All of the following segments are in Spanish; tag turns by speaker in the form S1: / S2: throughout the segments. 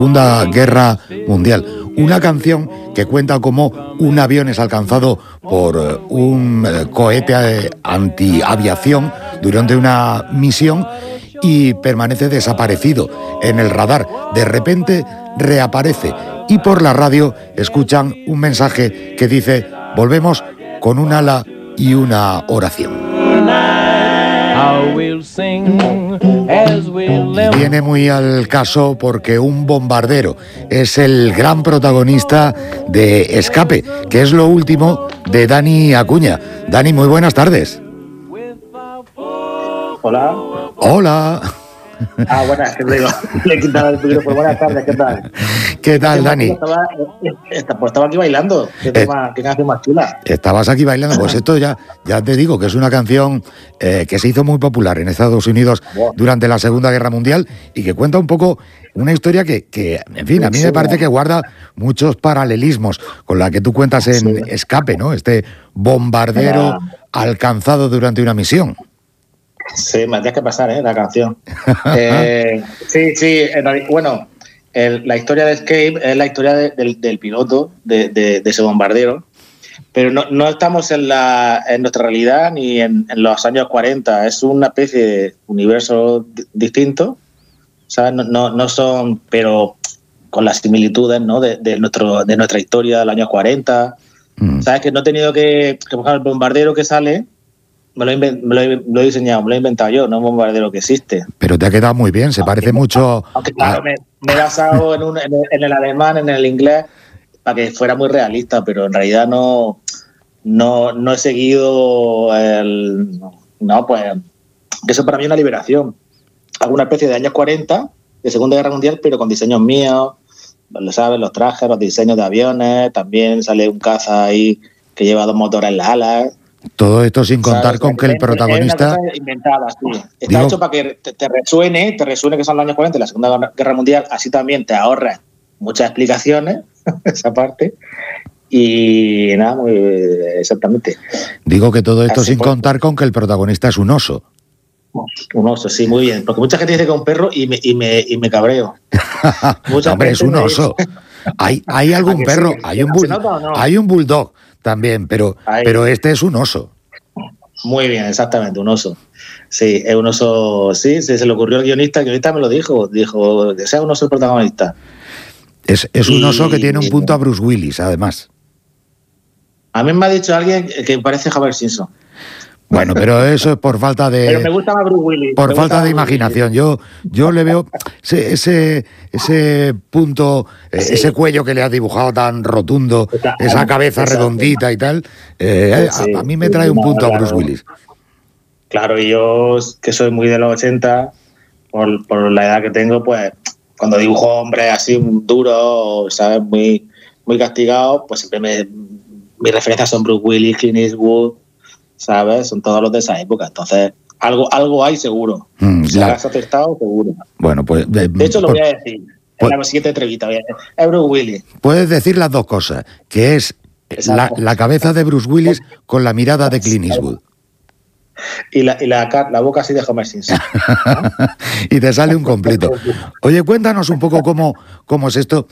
S1: Segunda Guerra Mundial. Una canción que cuenta cómo un avión es alcanzado por un cohete antiaviación durante una misión y permanece desaparecido en el radar. De repente reaparece y por la radio escuchan un mensaje que dice: volvemos con un ala y una oración. Y viene muy al caso porque un bombardero es el gran protagonista de Escape, que es lo último de Dani Acuña. Dani, muy buenas tardes.
S2: Hola.
S1: Hola.
S2: Buenas, que le he quitado el micrófono. Buenas tardes, ¿qué tal?
S1: ¿Qué tal, Dani?
S2: Estaba aquí bailando. ¿Qué canción más chula?
S1: Estabas aquí bailando. Pues esto ya te digo que es una canción que se hizo muy popular en Estados Unidos durante la Segunda Guerra Mundial y que cuenta un poco una historia que en fin, a mí me parece que guarda muchos paralelismos con la que tú cuentas en Escape, ¿no? Este bombardero alcanzado durante una misión.
S2: Sí, me tienes que pasar, la canción. Sí, bueno, la historia de Escape es la historia del piloto de ese bombardero, pero no estamos en nuestra realidad ni en los años 40, es una especie de universo distinto, ¿sabes? No son, pero con las similitudes, ¿no? de nuestra historia de los años 40. ¿Sabes? Que no he tenido que buscar el bombardero que sale. Me lo he diseñado, me lo he inventado yo, no es un bombardero que existe.
S1: Pero te ha quedado muy bien, se parece mucho...
S2: Aunque claro, me he basado en el alemán, en el inglés, para que fuera muy realista, pero en realidad no he seguido pues eso para mí es una liberación. Alguna especie de años 40, de Segunda Guerra Mundial, pero con diseños míos, lo sabes, los trajes, los diseños de aviones, también sale un caza ahí que lleva 2 motores en las alas.
S1: Todo esto sin contar con que el protagonista...
S2: Es una cosa inventada, sí. Está hecho para que te resuene que son los años 40, la Segunda Guerra Mundial, así también te ahorras muchas explicaciones, esa parte, y nada, muy exactamente.
S1: Digo que todo esto sin contar con que el protagonista es un oso.
S2: Un oso, sí, muy bien, porque mucha gente dice que es un perro y me cabreo.
S1: Hombre, es un oso. Hay algún perro, sí. Hay un bulldog también, pero este es un oso.
S2: Muy bien, exactamente, un oso. Sí, es un oso, sí, se le ocurrió al guionista, el guionista me lo dijo que sea un oso el protagonista.
S1: Es un oso que tiene un punto a Bruce Willis, además.
S2: A mí me ha dicho alguien que parece Homer Simpson.
S1: Bueno, pero eso es por falta de...
S2: Pero me gusta más Bruce Willis.
S1: Por falta de imaginación. Yo le veo ese punto, ese cuello que le has dibujado tan rotundo, esa cabeza redondita y tal, a mí me trae un punto a Bruce Willis.
S2: Claro, y yo, que soy muy de los 80, por la edad que tengo, pues cuando dibujo hombres así duros, ¿sabes? Muy, muy castigados, pues siempre mis referencias son Bruce Willis, Clint Eastwood, ¿sabes? Son todos los de esa época. Entonces, algo hay seguro. Si has acertado, seguro.
S1: Bueno, pues...
S2: De hecho, lo voy a decir. En la siguiente entrevista. Es Bruce Willis.
S1: Puedes decir las dos cosas, que es la cabeza de Bruce Willis con la mirada de Clint Eastwood.
S2: Y la boca así de Homer Simpson.
S1: Y te sale un completo. Oye, cuéntanos un poco cómo es esto.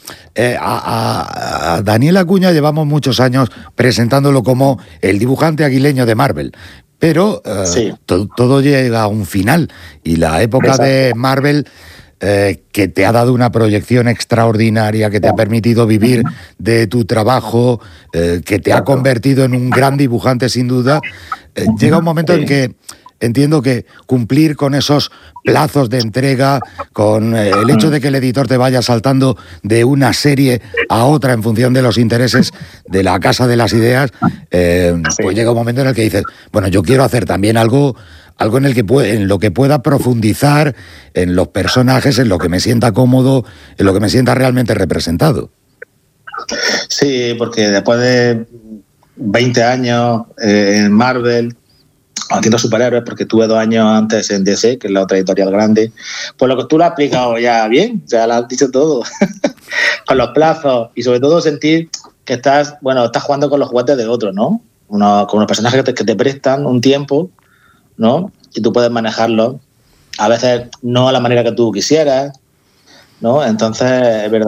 S1: A Daniel Acuña llevamos muchos años presentándolo como el dibujante aguileño de Marvel. Pero todo llega a un final. Y la época de Marvel... que te ha dado una proyección extraordinaria, que te ha permitido vivir de tu trabajo, que te ha convertido en un gran dibujante sin duda, llega un momento en que entiendo que cumplir con esos plazos de entrega, con el hecho de que el editor te vaya saltando de una serie a otra en función de los intereses de la Casa de las Ideas, pues llega un momento en el que dices, bueno, yo quiero hacer también algo en lo que pueda profundizar en los personajes, en lo que me sienta cómodo, en lo que me sienta realmente representado.
S2: Sí, porque después de 20 años en Marvel, haciendo superhéroes, porque tuve 2 años antes en DC, que es la otra editorial grande, pues lo que tú lo has explicado ya bien, ya lo has dicho todo, con los plazos y sobre todo sentir que estás jugando con los juguetes de otros, ¿no? Con unos personajes que te prestan un tiempo, ¿no? Y tú puedes manejarlos, a veces no a la manera que tú quisieras, ¿no? Entonces, es verdad